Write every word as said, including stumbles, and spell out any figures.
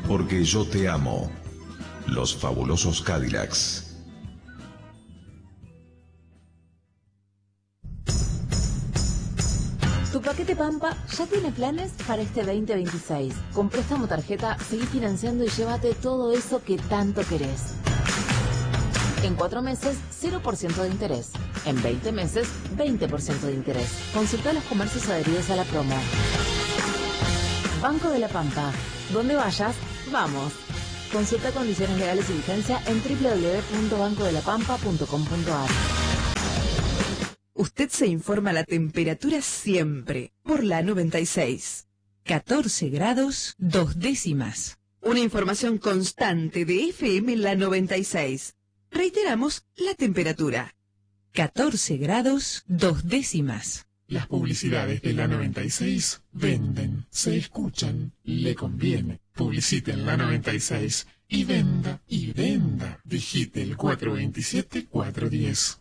Porque yo te amo. Los fabulosos Cadillacs. Tu paquete Pampa ya tiene planes para este veinte veintiséis. Con préstamo tarjeta, seguí financiando y llévate todo eso que tanto querés. En cuatro meses, cero por ciento de interés. En veinte meses, veinte por ciento de interés. Consulta los comercios adheridos a la promo. Banco de la Pampa. Donde vayas, vamos. Consulta condiciones legales y vigencia en doble u doble u doble u punto banco de la pampa punto com punto a r. Usted se informa la temperatura siempre por la noventa y seis. catorce grados, dos décimas. Una información constante de F M La noventa y seis. Reiteramos la temperatura. catorce grados, dos décimas. Las publicidades de la noventa y seis venden, se escuchan, le conviene. Publicite en la noventa y seis y venda, y venda. Digite el cuatro dos siete, cuatro uno cero.